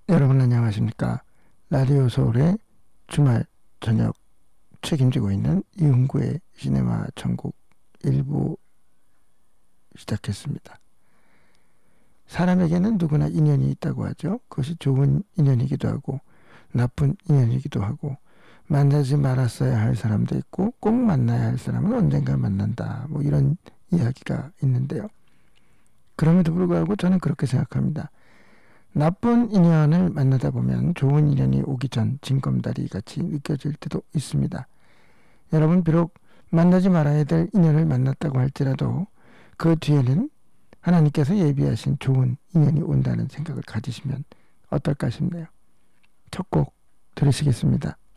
여러분 안녕하십니까? 라디오 서울의 주말 저녁 책임지고 있는 이훈구의 시네마 천국 1부 시작했습니다. 사람에게는 누구나 인연이 있다고 하죠. 그것이 좋은 인연이기도 하고 나쁜 인연이기도 하고 만나지 말았어야 할 사람도 있고 꼭 만나야 할 사람은 언젠가 만난다. 이런 이야기가 있는데요. 그럼에도 불구하고 저는 그렇게 생각합니다. 나쁜 인연을 만나다 보면 좋은 인연이 오기 전 징검다리 같이 느껴질 때도 있습니다. 여러분 비록 만나지 말아야 될 인연을 만났다고 할지라도 그 뒤에는 하나님께서 예비하신 좋은 인연이 온다는 생각을 가지시면 어떨까 싶네요. 첫 곡 들으시겠습니다.